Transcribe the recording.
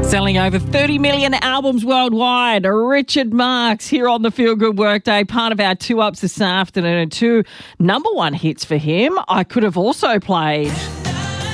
Selling over 30 million albums worldwide. Richard Marx here on the Feel Good Workday, part of our 2 Ups this afternoon. 2 number 1 hits for him. I could have also played